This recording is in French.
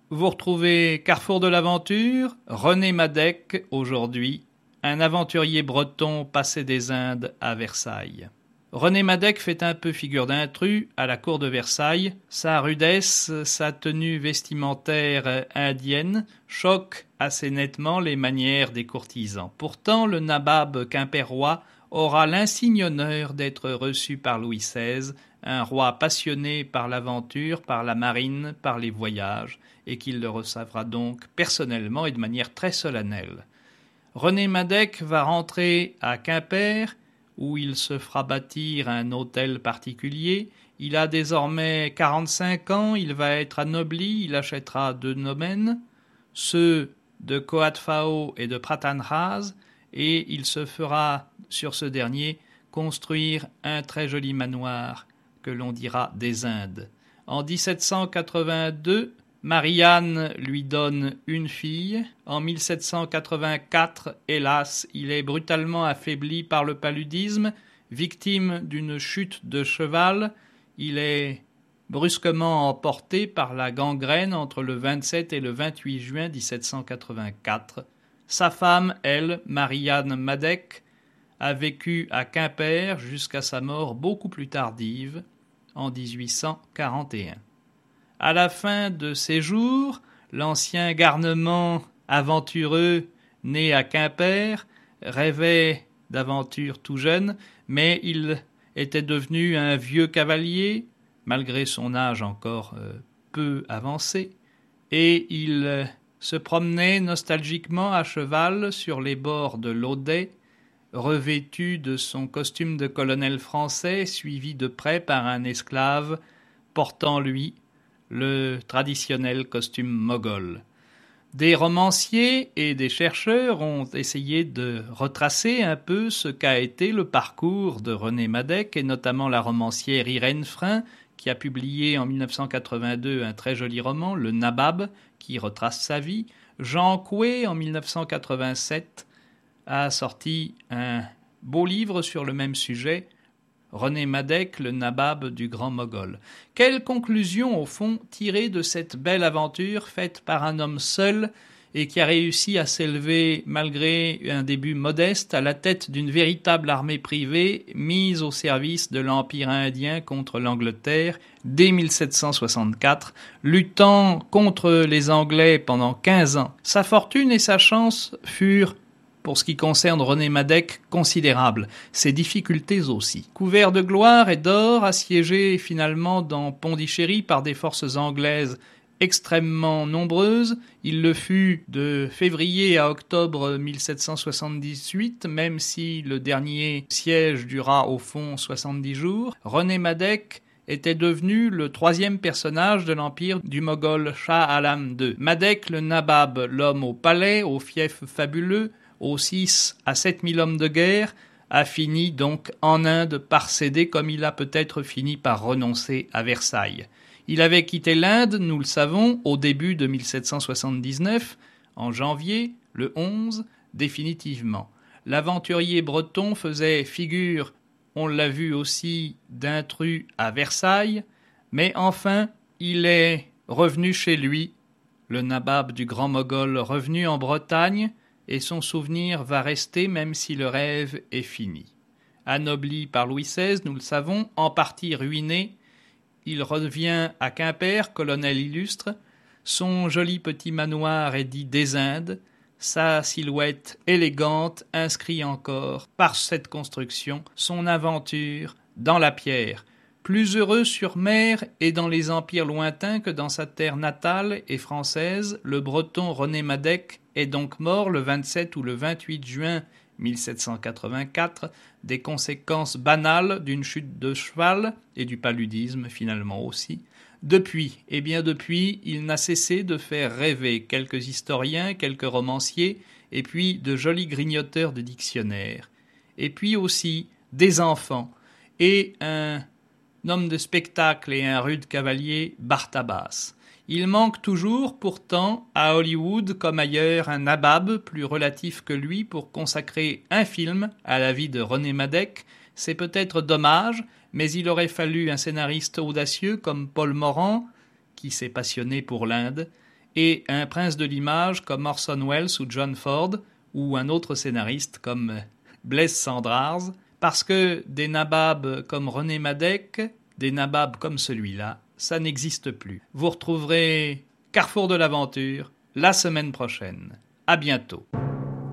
Vous retrouvez Carrefour de l'aventure, René Madec, aujourd'hui, un aventurier breton passé des Indes à Versailles. René Madec fait un peu figure d'intrus à la cour de Versailles. Sa rudesse, sa tenue vestimentaire indienne choquent assez nettement les manières des courtisans. Pourtant, le nabab quimpérois aura l'insigne honneur d'être reçu par Louis XVI, un roi passionné par l'aventure, par la marine, par les voyages, et qu'il le recevra donc personnellement et de manière très solennelle. René Madec va rentrer à Quimper, où il se fera bâtir un hôtel particulier. Il a désormais 45 ans, il va être anobli, il achètera 2 domaines, ceux de Coatfao et de Pratanras, et il se fera, sur ce dernier, construire un très joli manoir que l'on dira des Indes. En 1782, Marianne lui donne une fille. En 1784, hélas, il est brutalement affaibli par le paludisme, victime d'une chute de cheval. Il est brusquement emporté par la gangrène entre le 27 et le 28 juin 1784. Sa femme, elle, Marianne Madec, a vécu à Quimper jusqu'à sa mort beaucoup plus tardive, en 1841. À la fin de ses jours, l'ancien garnement aventureux né à Quimper rêvait d'aventures tout jeune, mais il était devenu un vieux cavalier, malgré son âge encore peu avancé, et il se promenait nostalgiquement à cheval sur les bords de l'Audet, revêtu de son costume de colonel français, suivi de près par un esclave portant, lui, le traditionnel costume moghol. Des romanciers et des chercheurs ont essayé de retracer un peu ce qu'a été le parcours de René Madec, et notamment la romancière Irène Frein, qui a publié en 1982 un très joli roman, Le Nabab, qui retrace sa vie. Jean Coué, en 1987, a sorti un beau livre sur le même sujet, René Madec, le nabab du grand Moghol. Quelle conclusion, au fond, tirer de cette belle aventure faite par un homme seul et qui a réussi à s'élever, malgré un début modeste, à la tête d'une véritable armée privée mise au service de l'Empire indien contre l'Angleterre dès 1764, luttant contre les Anglais pendant 15 ans. Sa fortune et sa chance furent, pour ce qui concerne René Madec, considérable, ses difficultés aussi. Couvert de gloire et d'or, assiégé finalement dans Pondichéry par des forces anglaises extrêmement nombreuses, il le fut de février à octobre 1778, même si le dernier siège dura au fond 70 jours, René Madec était devenu le 3e personnage de l'empire du Moghol Shah Alam II. Madec, le nabab, l'homme au palais, au fief fabuleux, aux 6 à 7 000 hommes de guerre, a fini donc en Inde par céder, comme il a peut-être fini par renoncer à Versailles. Il avait quitté l'Inde, nous le savons, au début de 1779, en janvier, le 11, définitivement. L'aventurier breton faisait figure, on l'a vu aussi, d'intrus à Versailles, mais enfin, il est revenu chez lui, le nabab du grand Moghol revenu en Bretagne, et son souvenir va rester même si le rêve est fini. Anobli par Louis XVI, nous le savons, en partie ruiné, il revient à Quimper, colonel illustre. Son joli petit manoir est dit des Indes. Sa silhouette élégante inscrit encore, par cette construction, son aventure dans la pierre. Plus heureux sur mer et dans les empires lointains que dans sa terre natale et française, le breton René Madec est donc mort le 27 ou le 28 juin 1784, des conséquences banales d'une chute de cheval et du paludisme finalement aussi. Depuis, il n'a cessé de faire rêver quelques historiens, quelques romanciers, et puis de jolis grignoteurs de dictionnaires. Et puis aussi des enfants, et un homme de spectacle et un rude cavalier, Bartabas. Il manque toujours, pourtant, à Hollywood comme ailleurs, un nabab plus relatif que lui pour consacrer un film à la vie de René Madec. C'est peut-être dommage, mais il aurait fallu un scénariste audacieux comme Paul Morand, qui s'est passionné pour l'Inde, et un prince de l'image comme Orson Welles ou John Ford, ou un autre scénariste comme Blaise Cendrars, parce que des nababs comme René Madec, des nababs comme celui-là, ça n'existe plus. Vous retrouverez Carrefour de l'aventure la semaine prochaine. À bientôt.